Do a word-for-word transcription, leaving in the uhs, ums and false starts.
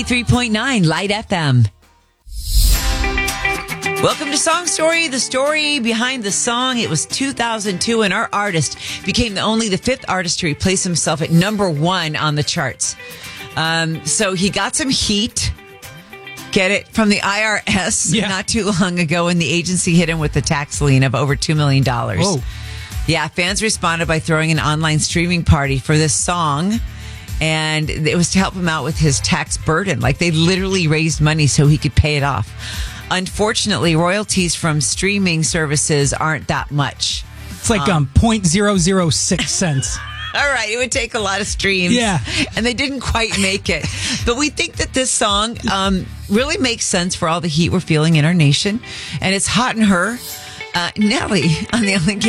ninety-three point nine Light F M. Welcome to Song Story, the story behind the song. It was two thousand two, and our artist became the only the fifth artist to replace himself at number one on the charts. Um, so he got some heat, get it, from the I R S Yeah. not too long ago, and the agency hit him with a tax lien of over two million dollars. Whoa. Yeah, fans responded by throwing an online streaming party for this song. And it was to help him out with his tax burden. Like, they literally raised money so he could pay it off. Unfortunately, royalties from streaming services aren't that much. It's like um, point zero zero six cents. All right, it would take a lot of streams. Yeah. And they didn't quite make it. But we think that this song um, really makes sense for all the heat we're feeling in our nation. And it's Hot in Her. Uh, Nelly on the Ellen K